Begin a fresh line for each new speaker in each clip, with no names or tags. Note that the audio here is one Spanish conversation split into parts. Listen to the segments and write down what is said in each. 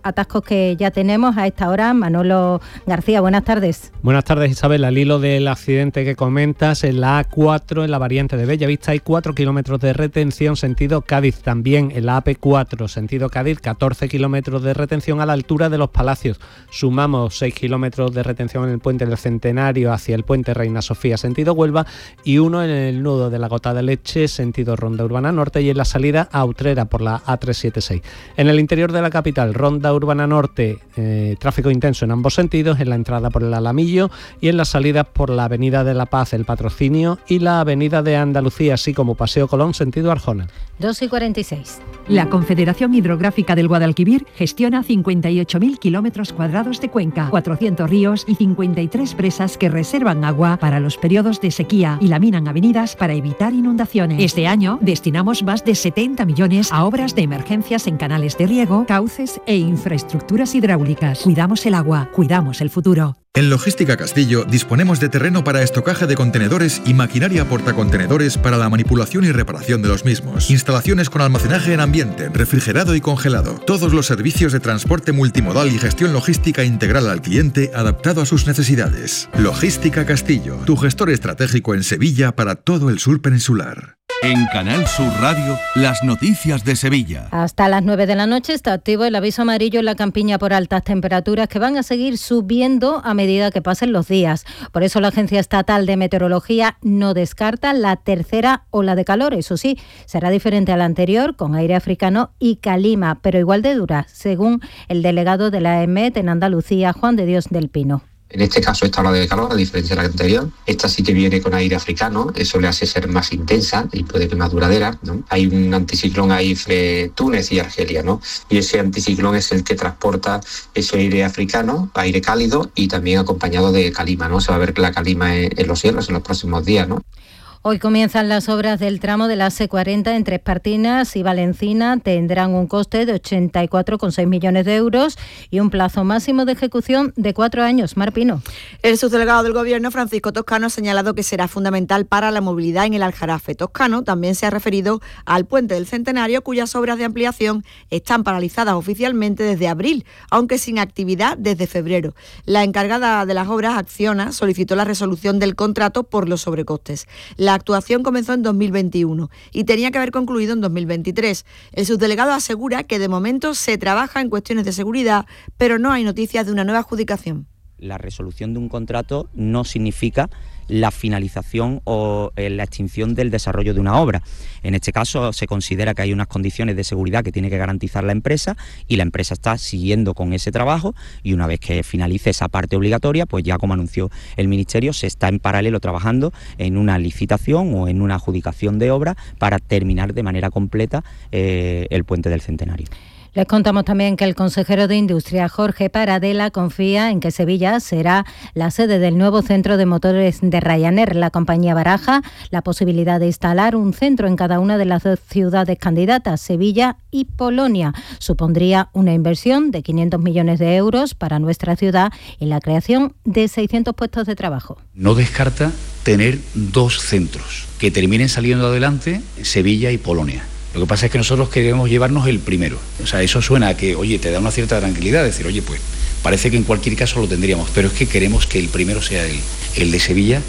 atascos que ya tenemos a esta hora. Manolo García, buenas tardes.
Buenas tardes, Isabel. Al hilo del accidente que comentas, en la A4, en la variante de Bellavista, hay 4 kilómetros de retención sentido Cádiz. También en la AP4, sentido Cádiz, 14 kilómetros de retención a la altura de Los Palacios. Sumamos 6 kilómetros de retención en el puente del Centenario hacia el puente Reina Sofía, sentido Huelva, y 1 en el nudo de la Gota de Leche, sentido Ronda Urbana Norte, y en la salida a Utrera por la A376. En el interior de la capital, Ronda Urbana Norte, tráfico intenso en ambos sentidos, en la entrada por el Alamillo y en las salidas por la Avenida de la Paz, el Patrocinio, y la Avenida de Andalucía, así como Paseo Colón, sentido Arjona.
2:46.
La Confederación Hidrográfica del Guadalquivir gestiona 58.000 kilómetros cuadrados de cuenca, 400 ríos y 53 presas que reservan agua para los periodos de sequía y laminan avenidas para evitar inundaciones. Este año destinamos más de 70 millones a obras de emergencias en canales de riego, cauces e infraestructuras hidráulicas. Cuidamos el agua, cuidamos el futuro.
En Logística Castillo disponemos de terreno para estocaje de contenedores y maquinaria portacontenedores para la manipulación y reparación de los mismos. Instalaciones con almacenaje en ambiente, refrigerado y congelado. Todos los servicios de transporte multimodal y gestión logística integral al cliente adaptado a sus necesidades. Logística Castillo, tu gestor estratégico en Sevilla para todo el sur peninsular.
En Canal Sur Radio, las noticias de Sevilla.
Hasta las 9 de la noche está activo el aviso amarillo en la campiña por altas temperaturas que van a seguir subiendo a medida que pasen los días. Por eso la Agencia Estatal de Meteorología no descarta la tercera ola de calor. Eso sí, será diferente a la anterior, con aire africano y calima, pero igual de dura, según el delegado de la EMET en Andalucía, Juan de Dios del Pino.
En este caso, esta ola de calor, a diferencia de la anterior, esta sí que viene con aire africano, eso le hace ser más intensa y puede que más duradera, ¿no? Hay un anticiclón ahí entre Túnez y Argelia, ¿no? Y ese anticiclón es el que transporta ese aire africano, aire cálido y también acompañado de calima, ¿no? Se va a ver la calima en los cielos en los próximos días, ¿no?
Hoy comienzan las obras del tramo de la C40 entre Espartinas y Valencina. Tendrán un coste de 84,6 millones de euros y un plazo máximo de ejecución de 4 años. Mar Pino.
El subdelegado del Gobierno, Francisco Toscano, ha señalado que será fundamental para la movilidad en el Aljarafe. Toscano también se ha referido al puente del Centenario, cuyas obras de ampliación están paralizadas oficialmente desde abril, aunque sin actividad desde febrero. La encargada de las obras, Acciona, solicitó la resolución del contrato por los sobrecostes. La actuación comenzó en 2021 y tenía que haber concluido en 2023. El subdelegado asegura que de momento se trabaja en cuestiones de seguridad, pero no hay noticias de una nueva adjudicación.
La resolución de un contrato no significa la finalización o la extinción del desarrollo de una obra. En este caso se considera que hay unas condiciones de seguridad que tiene que garantizar la empresa y la empresa está siguiendo con ese trabajo y una vez que finalice esa parte obligatoria, pues ya como anunció el Ministerio, se está en paralelo trabajando en una licitación o en una adjudicación de obra para terminar de manera completa el puente del Centenario.
Les contamos también que el consejero de Industria, Jorge Paradela, confía en que Sevilla será la sede del nuevo centro de motores de Ryanair. La compañía baraja la posibilidad de instalar un centro en cada una de las 2 ciudades candidatas, Sevilla y Polonia. Supondría una inversión de 500 millones de euros para nuestra ciudad y la creación de 600 puestos de trabajo.
No descarta tener 2 centros que terminen saliendo adelante, Sevilla y Polonia. Lo que pasa es que nosotros queremos llevarnos el primero. O sea, eso suena a que, oye, te da una cierta tranquilidad, decir, oye, pues parece que en cualquier caso lo tendríamos, pero es que queremos que el primero sea el de Sevilla.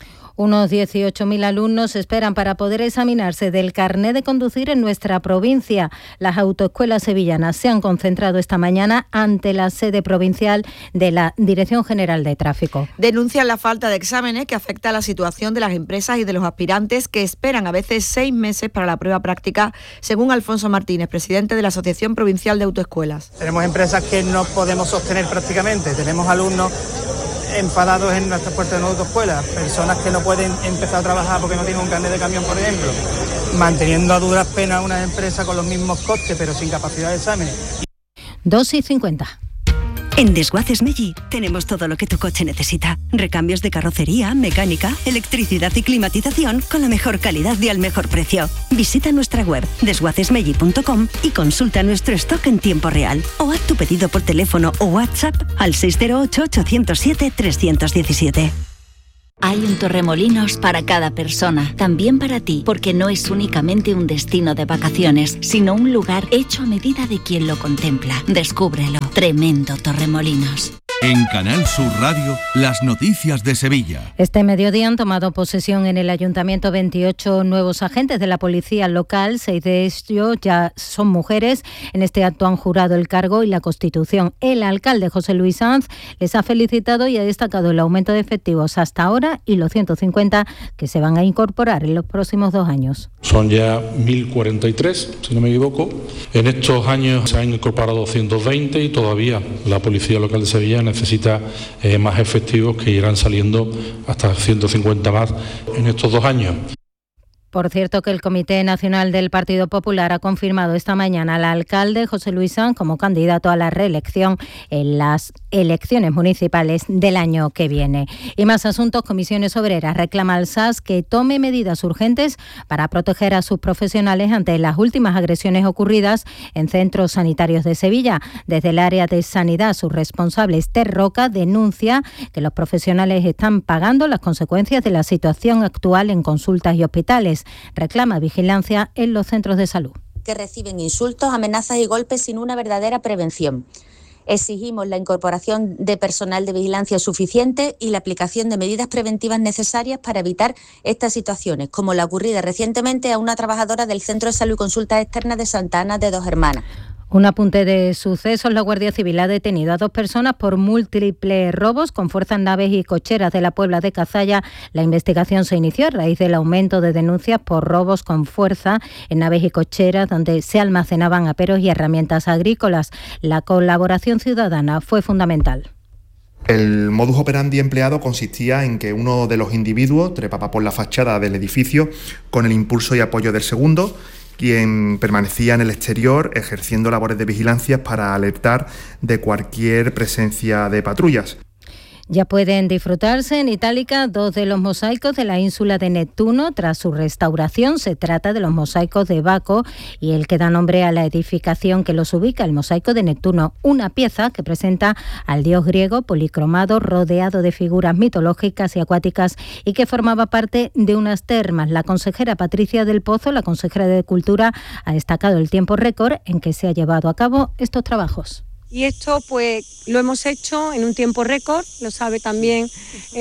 Unos 18.000 alumnos esperan para poder examinarse del carné de conducir en nuestra provincia. Las autoescuelas sevillanas se han concentrado esta mañana ante la sede provincial de la Dirección General de Tráfico.
Denuncian la falta de exámenes que afecta a la situación de las empresas y de los aspirantes que esperan a veces 6 meses para la prueba práctica, según Alfonso Martínez, presidente de la Asociación Provincial de Autoescuelas.
Tenemos empresas que no podemos sostener prácticamente, tenemos alumnos empalados en nuestras puertas de autoescuelas, personas que no pueden empezar a trabajar porque no tienen un carnet de camión, por ejemplo, manteniendo a duras penas una empresa con los mismos costes pero sin capacidad de exámenes.
2:50.
En Desguaces Meggi tenemos todo lo que tu coche necesita. Recambios de carrocería, mecánica, electricidad y climatización con la mejor calidad y al mejor precio. Visita nuestra web desguacesmeggi.com y consulta nuestro stock en tiempo real. O haz tu pedido por teléfono o WhatsApp al 608 807 317.
Hay un Torremolinos para cada persona, también para ti, porque no es únicamente un destino de vacaciones, sino un lugar hecho a medida de quien lo contempla. Descúbrelo. Tremendo Torremolinos.
En Canal Sur Radio, las noticias de Sevilla.
Este mediodía han tomado posesión en el Ayuntamiento 28 nuevos agentes de la policía local. 6 de ellos ya son mujeres. En este acto han jurado el cargo y la Constitución. El alcalde José Luis Sanz les ha felicitado y ha destacado el aumento de efectivos hasta ahora y los 150 que se van a incorporar en los próximos 2 años.
Son ya 1.043, si no me equivoco. En estos años se han incorporado 220 y todavía la Policía Local de Sevilla necesita más efectivos que irán saliendo hasta 150 más en estos 2 años.
Por cierto, que el Comité Nacional del Partido Popular ha confirmado esta mañana al alcalde José Luis Sanz como candidato a la reelección en las elecciones municipales del año que viene. Y más asuntos. Comisiones Obreras reclama al SAS que tome medidas urgentes para proteger a sus profesionales ante las últimas agresiones ocurridas en centros sanitarios de Sevilla. Desde el área de sanidad, su responsable Esther Roca denuncia que los profesionales están pagando las consecuencias de la situación actual en consultas y hospitales. Reclama vigilancia en los centros de salud.
Que reciben insultos, amenazas y golpes sin una verdadera prevención. Exigimos la incorporación de personal de vigilancia suficiente y la aplicación de medidas preventivas necesarias para evitar estas situaciones, como la ocurrida recientemente a una trabajadora del Centro de Salud y Consultas Externas de Santa Ana de Dos Hermanas.
Un apunte de sucesos. La Guardia Civil ha detenido a 2 personas por múltiples robos con fuerza en naves y cocheras de la Puebla de Cazalla. La investigación se inició a raíz del aumento de denuncias por robos con fuerza en naves y cocheras donde se almacenaban aperos y herramientas agrícolas. La colaboración ciudadana fue fundamental.
El modus operandi empleado consistía en que uno de los individuos trepaba por la fachada del edificio con el impulso y apoyo del segundo, quien permanecía en el exterior ejerciendo labores de vigilancia para alertar de cualquier presencia de patrullas.
Ya pueden disfrutarse en Itálica 2 de los mosaicos de la ínsula de Neptuno tras su restauración. Se trata de los mosaicos de Baco y el que da nombre a la edificación que los ubica, el mosaico de Neptuno, una pieza que presenta al dios griego policromado rodeado de figuras mitológicas y acuáticas y que formaba parte de unas termas. La consejera Patricia del Pozo, la consejera de Cultura, ha destacado el tiempo récord en que se ha llevado a cabo estos trabajos.
Y esto pues lo hemos hecho en un tiempo récord, lo sabe también